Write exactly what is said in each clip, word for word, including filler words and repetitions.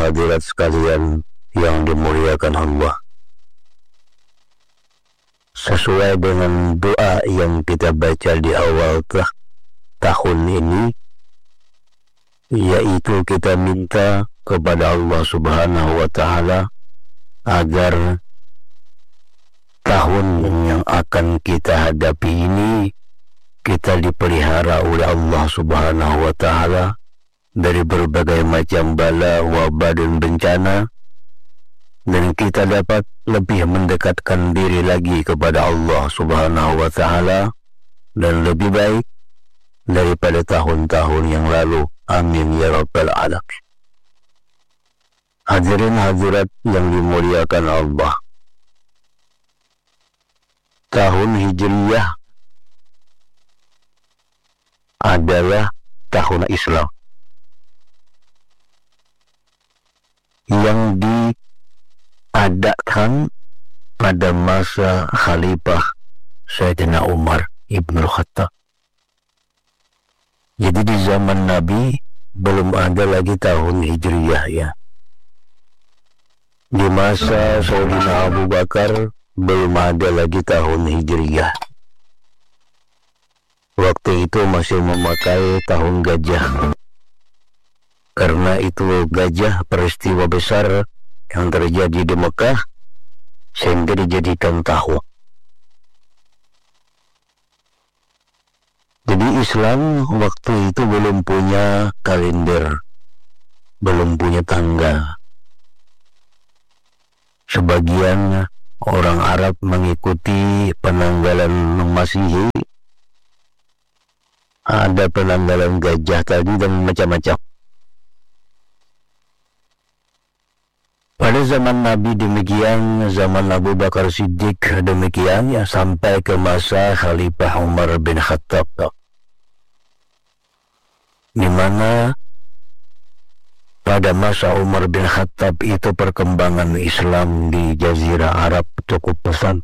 hadirat sekalian yang dimuliakan Allah. Sesuai dengan doa yang kita baca di awal tah, tahun ini, yaitu kita minta kepada Allah Subhanahu wa Ta'ala agar tahun yang akan kita hadapi ini kita dipelihara oleh Allah Subhanahu wa Ta'ala dari berbagai macam bala, wabah dan bencana, dan kita dapat lebih mendekatkan diri lagi kepada Allah Subhanahu wa Ta'ala dan lebih baik daripada tahun-tahun yang lalu. Amin ya rabbal alamin. Hadirin hadirat yang dimuliakan Allah, tahun Hijriyah adalah tahun Islam yang diadakan pada masa Khalifah Sayyidina Umar Ibn Khattab. Jadi di zaman Nabi belum ada lagi tahun Hijriyah ya. Di masa Sayyidina Abu Bakar belum ada lagi tahun Hijriyah. Waktu itu masih memakai tahun gajah. Karena itu gajah peristiwa besar yang terjadi di Mekah sehingga dijadikan tahun. Jadi Islam waktu itu belum punya kalender, belum punya tanggal. Sebagian orang Arab mengikuti penanggalan Masihi, ada penanggalan gajah tadi dan macam-macam. Pada zaman Nabi demikian, zaman Abu Bakar Siddiq demikian ya, sampai ke masa Khalifah Umar bin Khattab, di mana pada masa Umar bin Khattab itu perkembangan Islam di Jazirah Arab cukup pesat,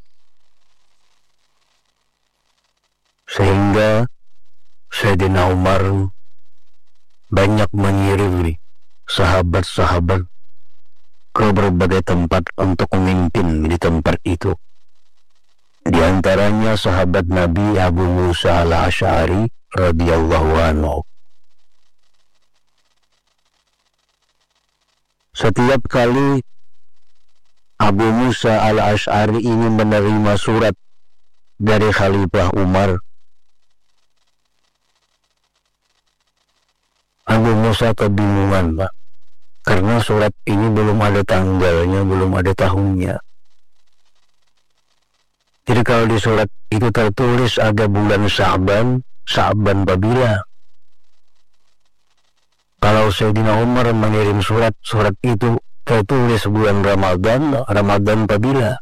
sehingga Sayyidina Umar banyak mengirim sahabat-sahabat ke berbagai tempat untuk memimpin di tempat itu. Di antaranya sahabat Nabi Abu Musa al-Asy'ari radhiyallahu anhu. Setiap kali Abu Musa al-Asy'ari ini menerima surat dari Khalifah Umar, Abu Musa kebingungan, Pak, karena surat ini belum ada tanggalnya, belum ada tahunnya. Jadi kalau di surat itu tertulis ada bulan Sya'ban, Sya'ban Babila. Kalau Sayyidina Umar mengirim surat, surat itu tertulis bulan Ramadan, Ramadan Babila.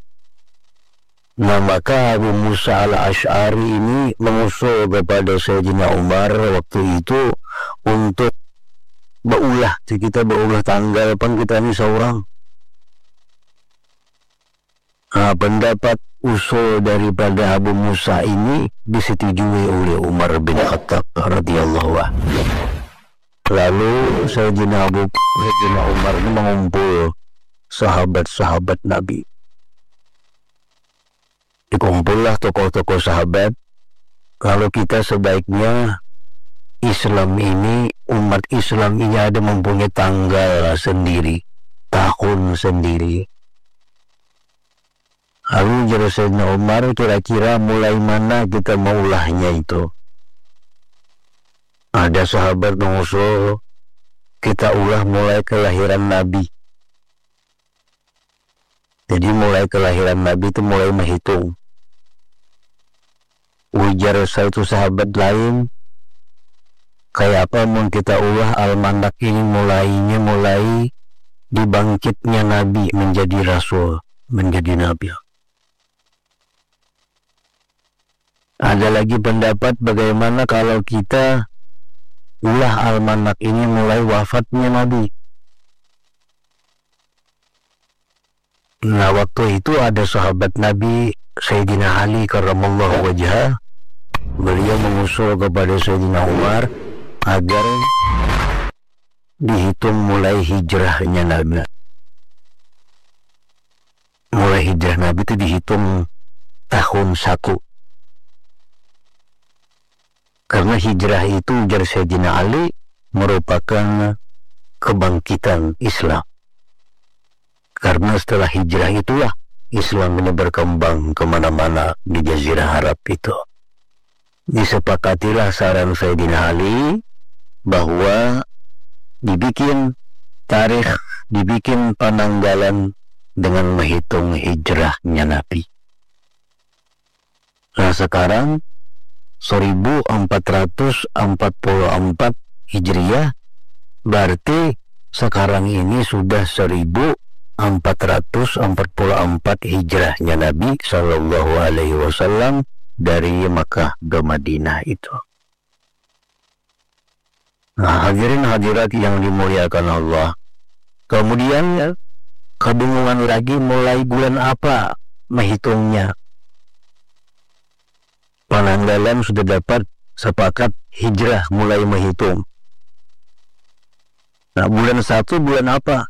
Nah, maka Abu Musa al-Asy'ari ini mengusul kepada Sayyidina Umar waktu itu untuk berulah, kita berulah tanggal pan kita ini seorang. Nah, pendapat usul daripada Abu Musa ini disetujui oleh Umar bin Khattab radhiyallahu anhu. Lalu Sayyidina Abu Sayyidina Umar ini mengumpul sahabat-sahabat Nabi. Dikumpullah tokoh-tokoh sahabat. Kalau kita sebaiknya Islam ini, umat Islam ini ada mempunyai tanggal sendiri, tahun sendiri. Lalu jadi Sayyidina Umar, kira-kira mulai mana kita maulahnya itu? Ada sahabat mengusul kita ulah mulai kelahiran Nabi. Jadi mulai kelahiran Nabi itu mulai menghitung. Ujar satu sahabat lain, kayak apa mau kita ulah almanak ini mulainya mulai dibangkitnya Nabi menjadi Rasul, menjadi Nabi. Ada lagi pendapat bagaimana kalau kita ulah almanak ini mulai wafatnya Nabi. Nah, waktu itu ada sahabat Nabi Sayyidina Ali karramallahu wajhah. Beliau mengusul kepada Sayyidina Umar agar dihitung mulai hijrahnya Nabi. Mulai hijrah Nabi itu dihitung tahun satu. Karena hijrah itu ujar Sayyidina Ali merupakan kebangkitan Islam. Karena setelah hijrah itulah Islam ini berkembang kemana-mana di Jazirah Arab itu. Disepakatilah saran Sayyidina Ali bahwa dibikin tarikh, dibikin penanggalan dengan menghitung hijrahnya Nabi. Nah sekarang seribu empat ratus empat puluh empat Hijriah, berarti sekarang ini sudah seribu empat ratus empat puluh empat hijrahnya Nabi Shallallahu Alaihi Wasallam dari Makkah ke Madinah itu. Nah, hadirin hadirat yang dimuliakan Allah. Kemudian ya, kebingungan lagi mulai bulan apa menghitungnya. Penanggalan sudah dapat, sepakat hijrah mulai menghitung. Nah, bulan satu bulan apa?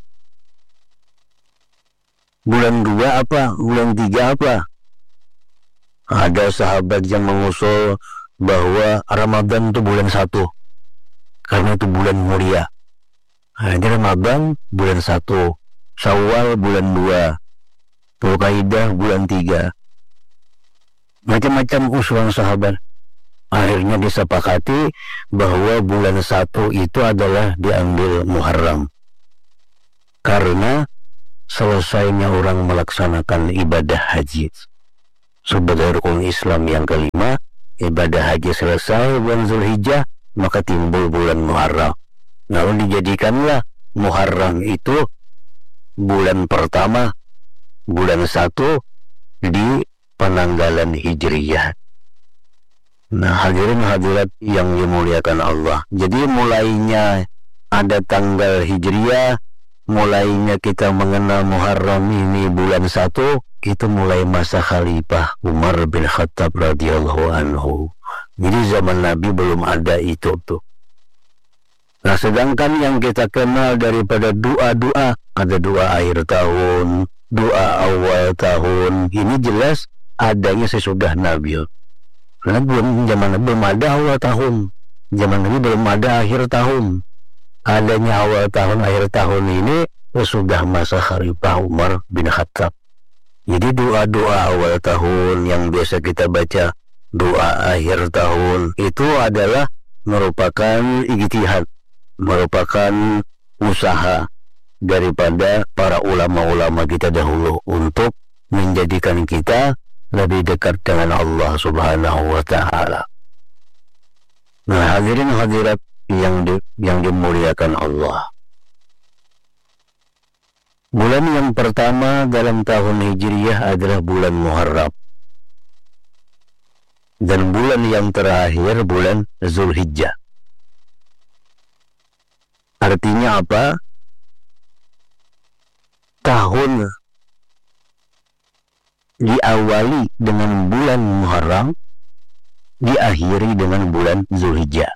Bulan dua apa? Bulan tiga apa? Ada sahabat yang mengusul bahwa Ramadan itu bulan satu. Karena itu bulan mulia. Nah, ini Ramadan bulan satu. Syawal bulan dua. Dzulqa'dah bulan tiga. Macam-macam usulan sahabat. Akhirnya disepakati bahwa bulan satu itu adalah diambil Muharram. Karena selesainya orang melaksanakan ibadah haji. Sebagai rukun Islam yang kelima, ibadah haji selesai bulan Zulhijjah, maka timbul bulan Muharram. Lalu dijadikanlah Muharram itu bulan pertama, bulan satu di penanggalan Hijriyah. Nah, hadirin hadirat yang dimuliakan Allah. Jadi mulainya ada tanggal Hijriyah, mulainya kita mengenal Muharram ini bulan satu, itu mulai masa Khalifah Umar bin Khattab radhiyallahu anhu. Jadi zaman Nabi belum ada itu tuh. Nah, sedangkan yang kita kenal daripada doa-doa, ada doa akhir tahun, doa awal tahun, ini jelas adanya sesudah Nabi. Karena belum zaman Nabi belum ada awal tahun, zaman Nabi belum ada akhir tahun. Adanya awal tahun akhir tahun ini sesudah masa Khalifah Umar bin Khattab. Jadi doa-doa awal tahun yang biasa kita baca, doa akhir tahun, itu adalah merupakan ijtihad, merupakan usaha daripada para ulama-ulama kita dahulu untuk menjadikan kita lebih dekat dengan Allah Subhanahu wa Ta'ala. Nah, hadirin hadirat yang di, yang dimuliakan Allah. Bulan yang pertama dalam tahun Hijriyah adalah bulan Muharram. Dan bulan yang terakhir bulan Zulhijjah. Artinya apa? Tahun diawali dengan bulan Muharram, diakhiri dengan bulan Zulhijjah.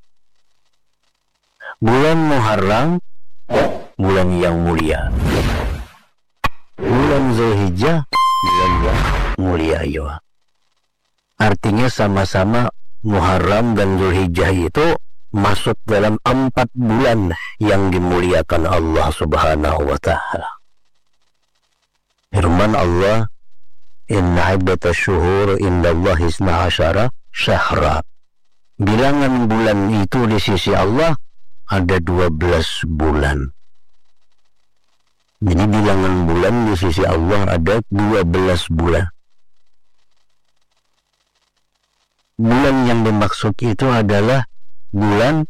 Bulan Muharram, bulan yang mulia. Bulan Zulhijjah, bulan yang mulia ya. Artinya sama-sama Muharram dan Zulhijjah itu masuk dalam empat bulan yang dimuliakan Allah Subhanahu wa Ta'ala. Firman Allah, Inna iddatash syuhur indallahi isna asyara syahra. Bilangan bulan itu di sisi Allah ada dua belas bulan. Jadi bilangan bulan di sisi Allah ada dua belas bulan. Bulan yang dimaksud itu adalah bulan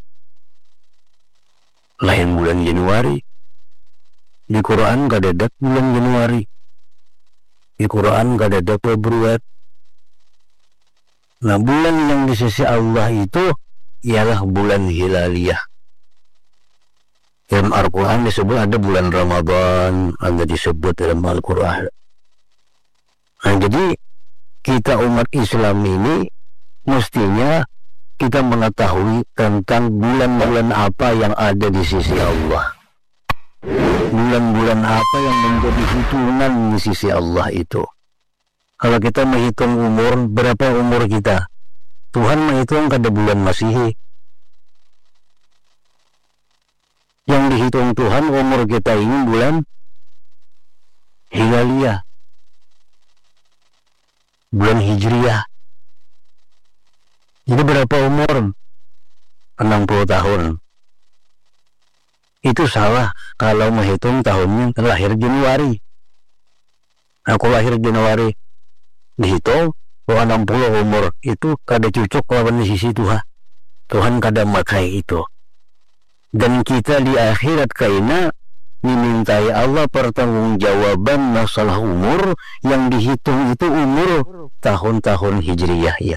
lain bulan Januari. Di Quran gak ada bulan Januari. Di Quran gak ada Februari. Nah, bulan yang di sisi Allah itu ialah bulan hilaliyah. Dalam Al-Quran disebut ada bulan Ramadan, ada disebut dalam Al-Quran. Nah, jadi kita umat Islam ini mestinya kita mengetahui tentang bulan-bulan apa yang ada di sisi Allah. Bulan-bulan apa yang menjadi hitungan di sisi Allah itu. Kalau kita menghitung umur, berapa umur kita? Tuhan menghitung pada bulan Masihi. Yang dihitung Tuhan umur kita ini bulan Hilaliyah, bulan Hijriyah. Jadi berapa umur? enam puluh tahun. Itu salah kalau menghitung tahunnya lahir Januari. Aku lahir Januari, dihitung oh enam puluh umur, itu kada cocok lawan di sisi Tuhan. Tuhan kada makai itu. Dan kita di akhirat kaina dimintai Allah pertanggungjawaban masalah umur yang dihitung itu umur tahun-tahun Hijriyah ya.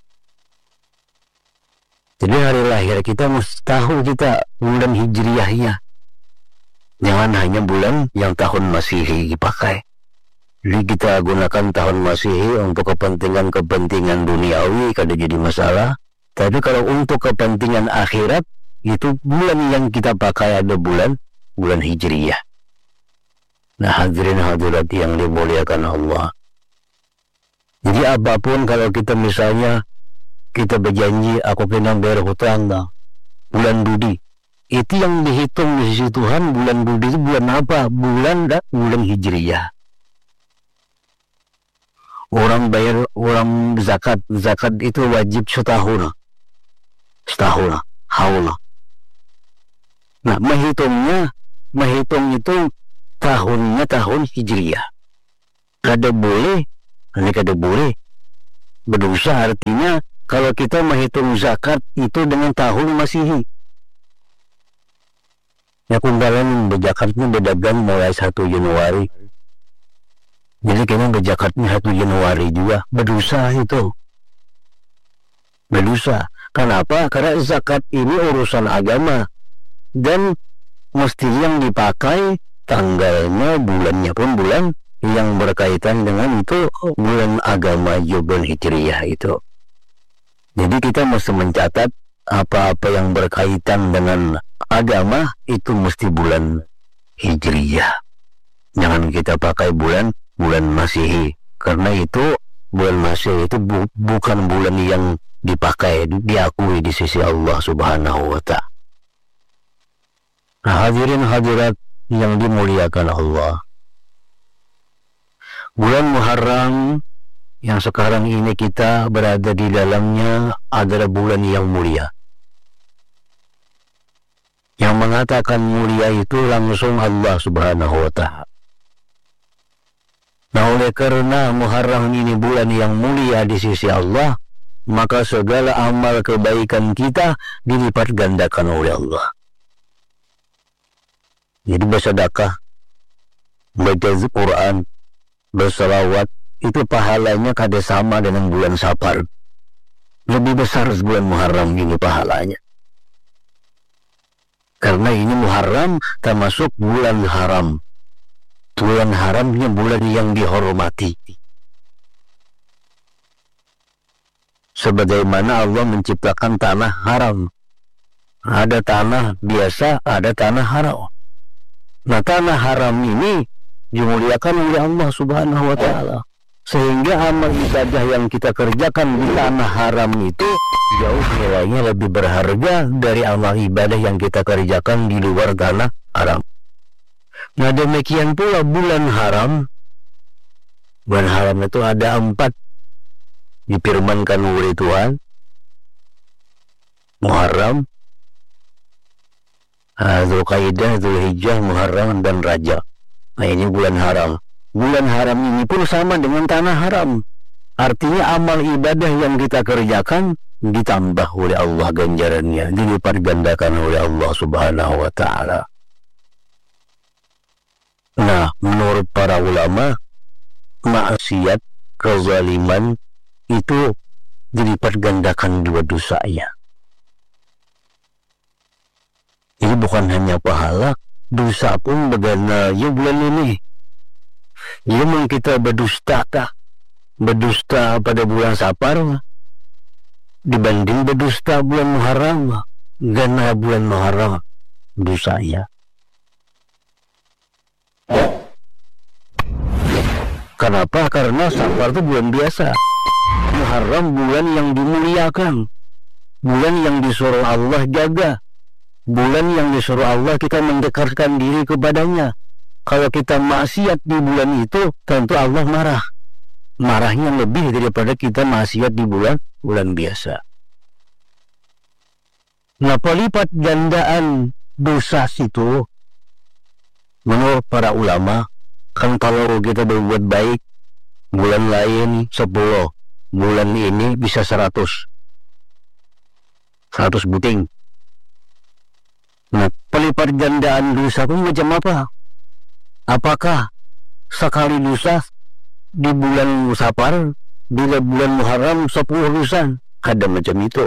Jadi hari lahir kita mesti tahu kita bulan Hijriyah ya. Jangan hanya bulan yang tahun Masihi dipakai. Jadi kita gunakan tahun Masihi untuk kepentingan-kepentingan duniawi kada jadi masalah. Tapi kalau untuk kepentingan akhirat, itu bulan yang kita pakai ada bulan bulan Hijriyah. Nah, hadirin hadirat yang dimuliakan Allah. Jadi apapun kalau kita misalnya kita berjanji aku kena bayar hutang dah bulan Budi, itu yang dihitung di sisi Tuhan bulan Budi itu bulan apa? Bulan dah bulan Hijriyah. Orang bayar orang zakat, zakat itu wajib setahun, setahun, haul. Nah, menghitungnya, menghitung itu tahunnya tahun Hijriyah. Kada boleh, ini kada boleh berdosa. Artinya kalau kita menghitung zakat itu dengan tahun Masihi. Ya kumbalan berjakatnya berdagang mulai satu Januari. Jadi kita berjakatnya satu Januari juga. Berdosa itu. Berdosa. Kenapa? Karena zakat ini urusan agama. Dan mesti yang dipakai tanggalnya, bulannya pun bulan yang berkaitan dengan itu bulan agama bulan Hijriyah itu. Jadi kita mesti mencatat apa-apa yang berkaitan dengan agama itu mesti bulan Hijriyah. Jangan kita pakai bulan bulan Masihi, karena itu bulan Masihi itu bu bukan bulan yang dipakai, diakui di sisi Allah Subhanahu wa Ta'ala. Nah, hadirin hadirat yang dimuliakan Allah, bulan Muharram yang sekarang ini kita berada di dalamnya adalah bulan yang mulia. Yang mengatakan mulia itu langsung Allah Subhanahu wa Ta'ala. Nah, oleh karena Muharram ini bulan yang mulia di sisi Allah, maka segala amal kebaikan kita dilipat gandakan oleh Allah. Jadi bersedekah, baca Quran, berselawat, itu pahalanya kada sama dengan bulan Safar. Lebih besar bulan Muharram ini pahalanya. Karena ini Muharram termasuk bulan haram. Bulan haramnya bulan yang dihormati. Sebagaimana Allah menciptakan tanah haram. Ada tanah biasa, ada tanah haram. Nah, tanah haram ini dimuliakan oleh Allah Subhanahu wa Ta'ala. Sehingga amal ibadah yang kita kerjakan di tanah haram itu jauh nilainya lebih berharga dari amal ibadah yang kita kerjakan di luar tanah haram. Nah, demikian pula bulan haram. Bulan haram itu ada empat difirmankan oleh Tuhan. Muharram, Dzulqa'dah, Dzulhijjah, Muharram, dan Rajab. Nah, ini bulan haram. Bulan haram ini pun sama dengan tanah haram. Artinya amal ibadah yang kita kerjakan ditambah oleh Allah ganjarannya, dilipat gandakan oleh Allah Subhanahu wa Ta'ala. Nah, menurut para ulama, maksiat, kezaliman itu dilipat gandakan dua dosanya. Ini bukan hanya pahala, dosa pun bagaimana ya bulan ini. Memang kita berdusta, berdusta pada bulan Safar, dibanding berdusta bulan Muharram. Karena bulan Muharram dosanya. Kenapa? Karena Safar itu bulan biasa. Muharram bulan yang dimuliakan, bulan yang disuruh Allah jaga, bulan yang disuruh Allah kita mendekatkan diri kepadanya. Kalau kita maksiat di bulan itu, tentu Allah marah. Marahnya lebih daripada kita maksiat di bulan bulan biasa. Nah, pelipat gandaan dosa itu menurut para ulama, kan kalau kita berbuat baik bulan lain sepuluh, bulan ini bisa seratus seratus buting. Nah, pelipat gandaan dosa itu macam apa? Apakah sekali dosa di bulan Safar, di bulan Muharram sepuluh dosa? Ada macam itu.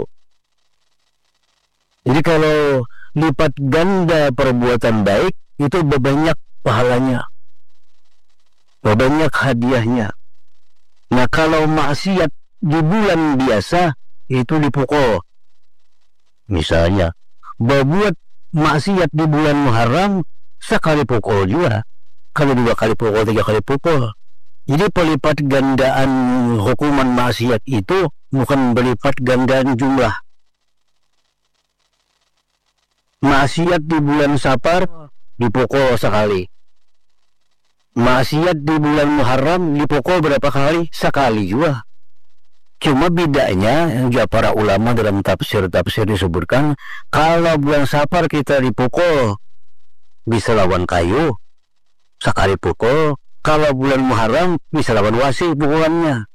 Jadi kalau lipat ganda perbuatan baik itu banyak pahalanya, banyak hadiahnya. Nah, kalau maksiat di bulan biasa itu dipukul. Misalnya berbuat maksiat di bulan Muharram sekali pukul juga, kalau dua kali pukul, tiga kali pukul. Jadi pelipat gandaan hukuman maksiat itu bukan berlipat gandaan jumlah. Maksiat di bulan Safar dipukul sekali. Maksiat di bulan Muharram dipukul berapa kali? Sekali juga. Cuma bedanya yang juga para ulama dalam tafsir-tafsir disebutkan, kalau bulan Safar kita dipukul bisa lawan kayu sekali pukul, kalau bulan Muharram bisa lawan wasi pukulannya.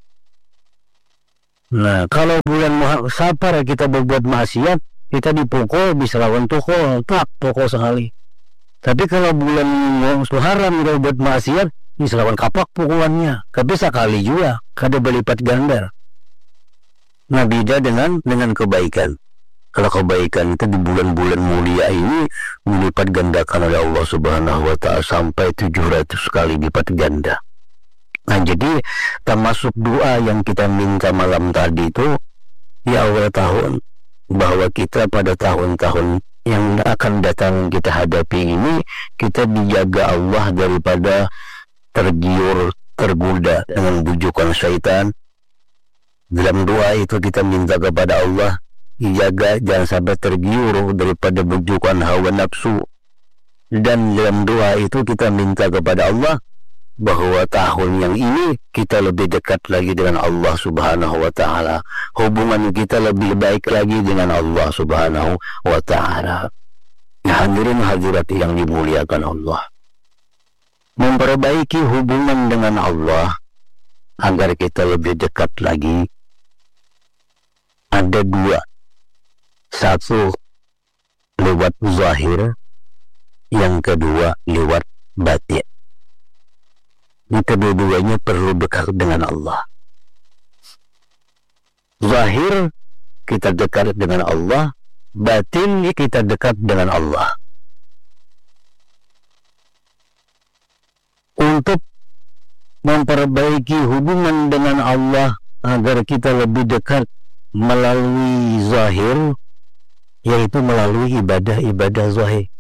Nah, kalau bulan Muharram Safar kita berbuat maksiat, kita dipukul bisa lawan tukul, tak pukul sekali. Tapi kalau bulan Muharram kita buat maksiat bisa lawan kapak pukulannya, tapi sekali juga, kada berlipat ganda. Nah, beda dengan dengan kebaikan. Kalau kebaikan itu di bulan-bulan mulia ini melipat gandakan oleh Allah Subhanahu wa Ta'ala sampai tujuh ratus kali lipat ganda. Nah, jadi termasuk doa yang kita minta malam tadi itu, ya Allah tahun bahwa kita pada tahun-tahun yang akan datang kita hadapi ini, kita dijaga Allah daripada tergiur, tergoda dengan bujukan syaitan. Dalam doa itu kita minta kepada Allah dijaga jangan sampai tergiur daripada bujukan hawa nafsu. Dan dalam doa itu kita minta kepada Allah bahwa tahun yang ini kita lebih dekat lagi dengan Allah Subhanahu wa Ta'ala, hubungan kita lebih baik lagi dengan Allah Subhanahu wa Ta'ala. Hadirin hadirat yang dimuliakan Allah, memperbaiki hubungan dengan Allah agar kita lebih dekat lagi ada dua. Satu lewat zahir, yang kedua lewat batin. Ini kedua-duanya perlu dekat dengan Allah. Zahir kita dekat dengan Allah, batin kita dekat dengan Allah. Untuk memperbaiki hubungan dengan Allah agar kita lebih dekat melalui zahir, yaitu melalui ibadah-ibadah zahir.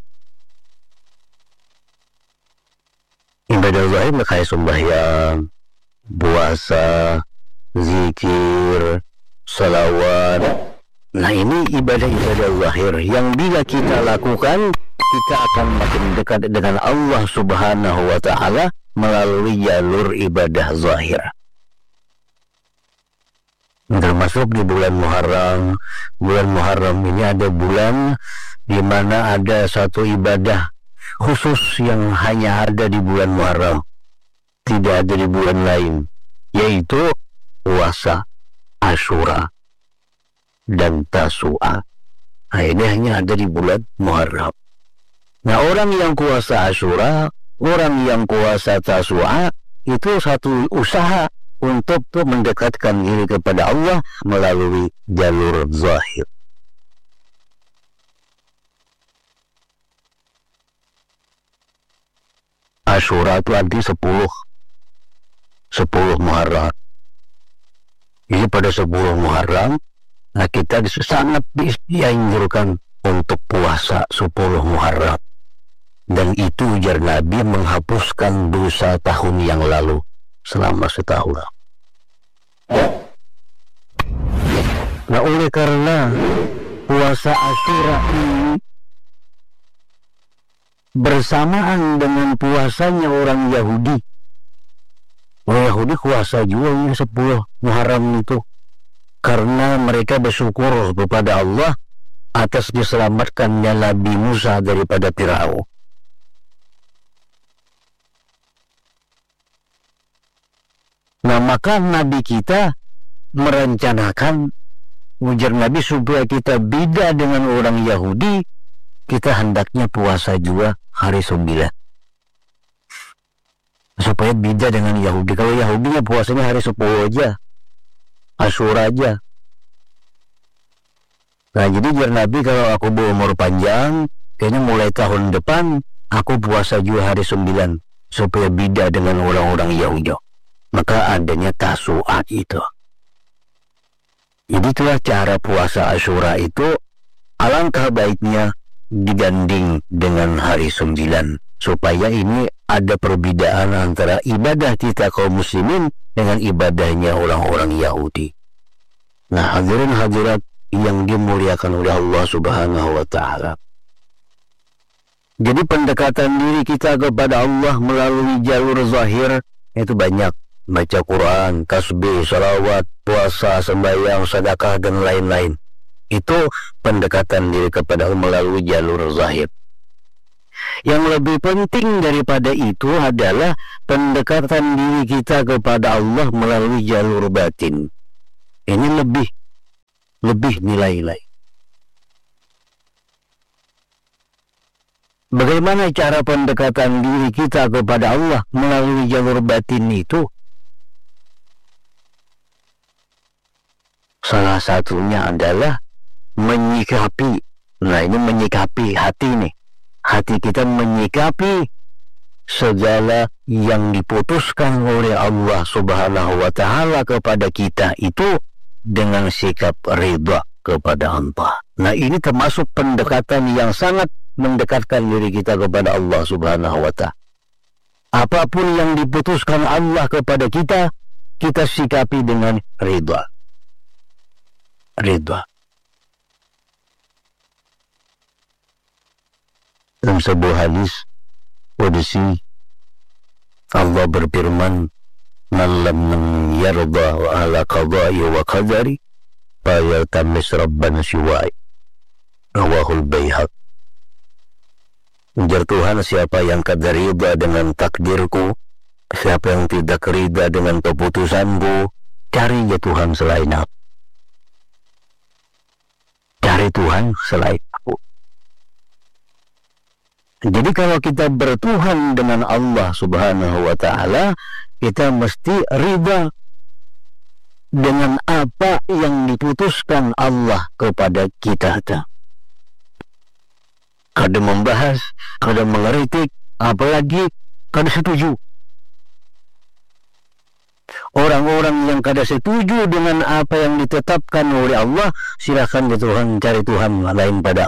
Ibadah zahir kayak sembahyang, puasa, zikir, salawat. Nah, ini ibadah-ibadah zahir yang bila kita lakukan, kita akan makin dekat dengan Allah Subhanahu wa Ta'ala melalui jalur ibadah zahir. Termasuk di bulan Muharram. Bulan Muharram ini ada bulan di mana ada satu ibadah khusus yang hanya ada di bulan Muharram, tidak ada di bulan lain, yaitu puasa Asyura dan Tasu'a. Nah, ini hanya ada di bulan Muharram. Nah, orang yang puasa Asyura, orang yang puasa Tasu'a itu satu usaha untuk tuh mendekatkan diri kepada Allah melalui jalur zahir. Asyura itu arti sepuluh sepuluh Muharram. Jadi pada sepuluh Muharram Nah, kita sangat dianjurkan untuk puasa sepuluh Muharram. Dan itu ujar Nabi menghapuskan dosa tahun yang lalu selama setahun. Nah, oleh karena puasa Asyura ini bersamaan dengan puasanya orang Yahudi. Orang Yahudi puasa juga yang sepuluh Muharram itu. Karena mereka bersyukur kepada Allah atas diselamatkannya Nabi Musa daripada Firaun. Nah, maka Nabi kita merencanakan, ujar Nabi, supaya kita beda dengan orang Yahudi, kita hendaknya puasa juga hari sembilan. Supaya beda dengan Yahudi. Kalau Yahudinya puasanya hari sepuluh aja, Asyura aja. Nah, jadi ujar Nabi, kalau aku berumur panjang, kayaknya mulai tahun depan, aku puasa juga hari sembilan, supaya beda dengan orang-orang Yahudi. Maka adanya Tasu'a itu. Jadi itulah cara puasa Asyura itu. Alangkah baiknya diganding dengan hari sembilan, supaya ini ada perbedaan antara ibadah kita kaum muslimin dengan ibadahnya orang-orang Yahudi. Nah, hadirin hadirat yang dimuliakan oleh Allah Subhanahu wa Ta'ala. Jadi pendekatan diri kita kepada Allah melalui jalur zahir itu banyak. Baca Quran, tasbih, salawat, puasa, sembahyang, sedekah, dan lain-lain. Itu pendekatan diri kepada Allah melalui jalur zahir. Yang lebih penting daripada itu adalah pendekatan diri kita kepada Allah melalui jalur batin. Ini lebih lebih nilai-nilai. Bagaimana cara pendekatan diri kita kepada Allah melalui jalur batin itu? Salah satunya adalah menyikapi. Nah, ini menyikapi hati nih. Hati kita menyikapi segala yang diputuskan oleh Allah Subhanahu wa Ta'ala kepada kita itu dengan sikap ridha kepada Allah. Nah, ini termasuk pendekatan yang sangat mendekatkan diri kita kepada Allah Subhanahu wa Ta'ala. Apapun yang diputuskan Allah kepada kita, kita sikapi dengan ridha. Ridha. Dalam sebuah hadis qudsi, Allah berfirman, "Man lam yarda ala qada'i wa qadari fa yaltamis rabban siwa'i." Rawahul Baihaqi. Ujar Tuhan, siapa yang kada ridha dengan takdirku, siapa yang tidak ridha dengan keputusanku, cari ya Tuhan selain aku. Cari Tuhan selain aku. Jadi kalau kita bertuhan dengan Allah Subhanahu wa Ta'ala, kita mesti ridha dengan apa yang diputuskan Allah kepada kita. Kada membahas, kada mengeritik, apalagi kada setuju. Orang-orang yang kada setuju dengan apa yang ditetapkan oleh Allah, silakan ke Tuhan, cari Tuhan lain pada.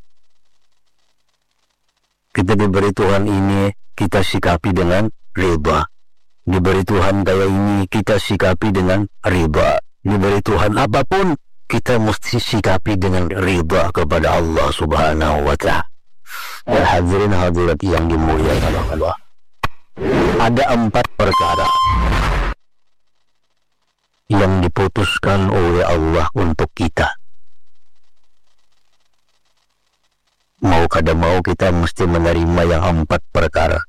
Kita diberi Tuhan ini, kita sikapi dengan ridha. Diberi Tuhan kayak ini, kita sikapi dengan ridha. Diberi Tuhan apapun, kita mesti sikapi dengan ridha kepada Allah Subhanahu wa Ta'ala. Dan hadirin hadirat yang dimuliakan Allah, ada empat perkara yang diputuskan oleh Allah untuk kita. Mau kada mau kita mesti menerima yang empat perkara.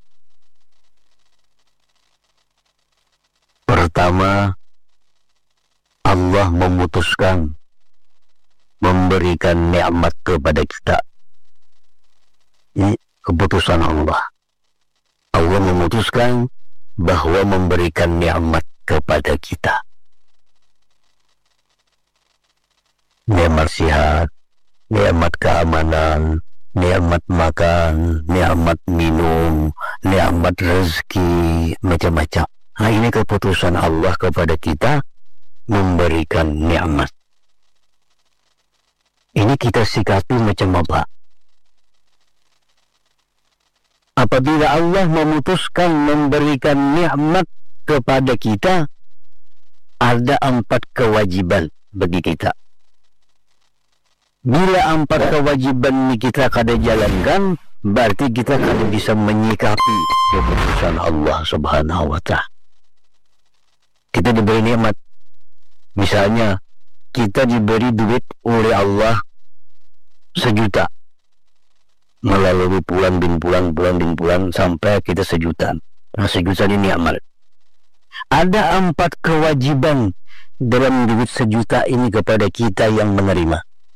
Pertama, Allah memutuskan memberikan nikmat kepada kita. Ini keputusan Allah. Allah memutuskan bahwa memberikan nikmat kepada kita. Nikmat sehat, nikmat keamanan, nikmat makan, nikmat minum, nikmat rezeki, macam-macam. Nah, ini keputusan Allah kepada kita memberikan nikmat. Ini kita sikapi macam apa? Apabila Allah memutuskan memberikan nikmat kepada kita, ada empat kewajiban bagi kita. Bila empat kewajiban ini kita kada jalankan, berarti kita kada bisa menyikapi keputusan Allah Subhanahu wa Ta'ala. Kita diberi nikmat. Misalnya, kita diberi duit oleh Allah sejuta. Melalui pulang bin pulang, pulang bin pulang, sampai kita sejuta. Nah, sejuta ini amal. Ada empat kewajiban dalam duit sejuta ini kepada kita yang menerima.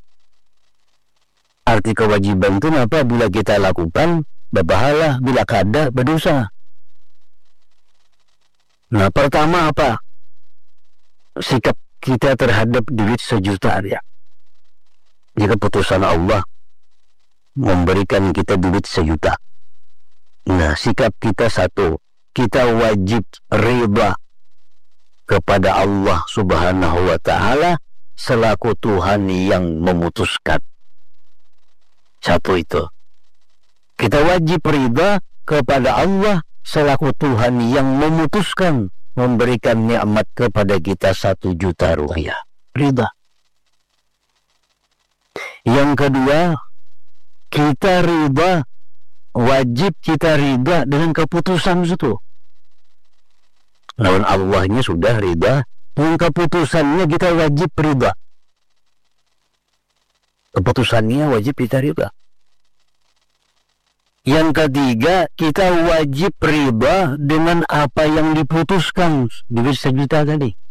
Arti kewajiban itu apa? Bila kita lakukan, berpahala. Bila kada, berdosa. Nah, pertama apa? Sikap kita terhadap duit sejuta ya. Jika putusan Allah memberikan kita duit sejuta. Nah, sikap kita satu, kita wajib riba kepada Allah Subhanahu wa Ta'ala selaku Tuhan yang memutuskan. Satu itu. Kita wajib riba kepada Allah selaku Tuhan yang memutuskan memberikan nikmat kepada kita satu juta rupiah. Riba. Yang kedua, kita riba, wajib kita riba dengan keputusan itu. Lawan Allahnya sudah riba, dengan keputusannya kita wajib riba. Keputusannya wajib kita riba. Yang ketiga, kita wajib riba dengan apa yang diputuskan duit sejuta tadi.